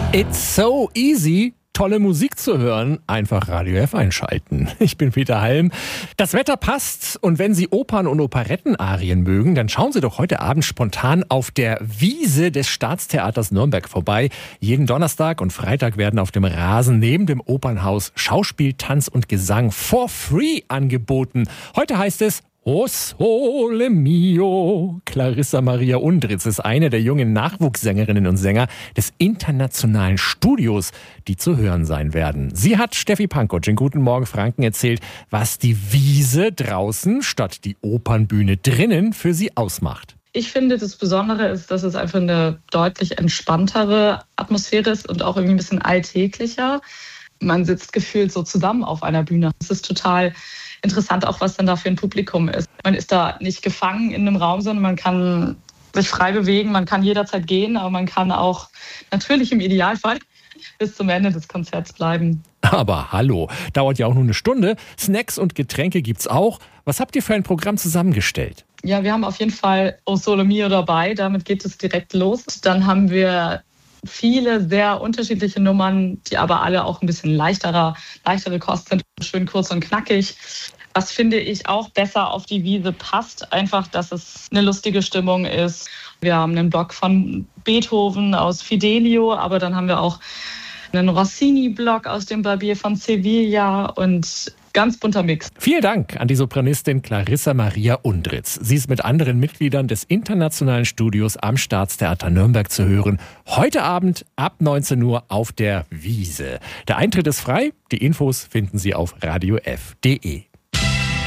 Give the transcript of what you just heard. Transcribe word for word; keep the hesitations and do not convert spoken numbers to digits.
It's so easy, tolle Musik zu hören. Einfach Radio F einschalten. Ich bin Peter Halm. Das Wetter passt und wenn Sie Opern- und Operettenarien mögen, dann schauen Sie doch heute Abend spontan auf der Wiese des Staatstheaters Nürnberg vorbei. Jeden Donnerstag und Freitag werden auf dem Rasen neben dem Opernhaus Schauspiel, Tanz und Gesang for free angeboten. Heute heißt es O Sole Mio. Clarissa Maria Undritz ist eine der jungen Nachwuchssängerinnen und Sänger des internationalen Studios, die zu hören sein werden. Sie hat Steffi Pankow in Guten Morgen Franken erzählt, was die Wiese draußen statt die Opernbühne drinnen für sie ausmacht. Ich finde, das Besondere ist, dass es einfach eine deutlich entspanntere Atmosphäre ist und auch irgendwie ein bisschen alltäglicher. Man sitzt gefühlt so zusammen auf einer Bühne. Es ist total interessant auch, was dann da für ein Publikum ist. Man ist da nicht gefangen in einem Raum, sondern man kann sich frei bewegen, man kann jederzeit gehen, aber man kann auch natürlich im Idealfall bis zum Ende des Konzerts bleiben. Aber hallo, dauert ja auch nur eine Stunde. Snacks und Getränke gibt's auch. Was habt ihr für ein Programm zusammengestellt? Ja, wir haben auf jeden Fall O Sole Mio dabei, damit geht es direkt los. Dann haben wir viele sehr unterschiedliche Nummern, die aber alle auch ein bisschen leichterer, leichtere Kost sind, schön kurz und knackig. Was finde ich auch besser auf die Wiese passt, einfach, dass es eine lustige Stimmung ist. Wir haben einen Block von Beethoven aus Fidelio, aber dann haben wir auch einen Rossini-Block aus dem Barbier von Sevilla und ganz bunter Mix. Vielen Dank an die Sopranistin Clarissa Maria Undritz. Sie ist mit anderen Mitgliedern des internationalen Studios am Staatstheater Nürnberg zu hören. Heute Abend ab neunzehn Uhr auf der Wiese. Der Eintritt ist frei. Die Infos finden Sie auf radio f punkt de.